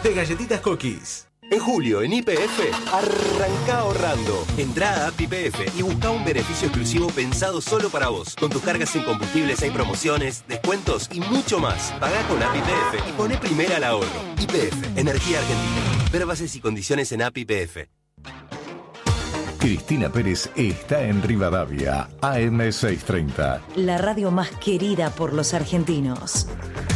de galletitas Cookies. En julio, en YPF, arranca ahorrando. Entrá a App YPF y busca un beneficio exclusivo pensado solo para vos. Con tus cargas en combustibles hay promociones, descuentos y mucho más. Pagá con App YPF y poné primera al ahorro. YPF, Energía Argentina. Ver bases y condiciones en App YPF. Cristina Pérez está en Rivadavia, AM 630. La radio más querida por los argentinos.